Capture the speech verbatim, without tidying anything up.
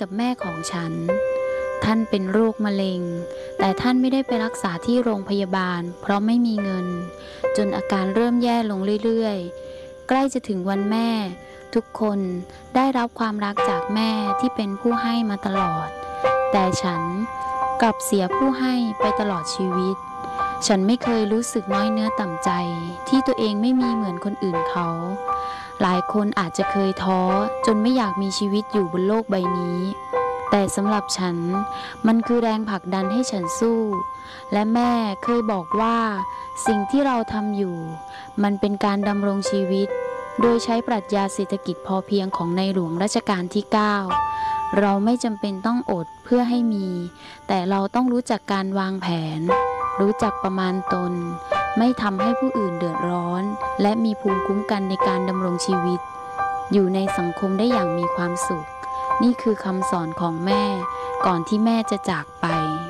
กับแม่ของฉันท่านเป็นโรคมะเร็งแต่ท่านไม่ได้ไปรักษาที่โรงพยาบาลเพราะไม่มีเงินจนอาการเริ่มแย่ลงเรื่อยๆใกล้จะถึงวันแม่ทุกคนได้รับความรักจากแม่ที่เป็นผู้ให้มาตลอดแต่ฉันกลับเสียผู้ให้ไปตลอดชีวิตฉันไม่เคยรู้สึกน้อยเนื้อต่ำใจที่ตัวเองไม่มีเหมือนคนอื่นเขาหลายคนอาจจะเคยท้อจนไม่อยากมีชีวิตอยู่บนโลกใบนี้แต่สำหรับฉันมันคือแรงผลักดันให้ฉันสู้และแม่เคยบอกว่าสิ่งที่เราทำอยู่มันเป็นการดำรงชีวิตโดยใช้ปรัชญาเศรษฐกิจพอเพียงของในหลวงรัชกาลที่เก้าเราไม่จำเป็นต้องอดเพื่อให้มีแต่เราต้องรู้จักการวางแผนรู้จักประมาณตนไม่ทำให้ผู้อื่นเดือดร้อนและมีภูมิคุ้มกันในการดำรงชีวิตอยู่ในสังคมได้อย่างมีความสุขนี่คือคำสอนของแม่ก่อนที่แม่จะจากไป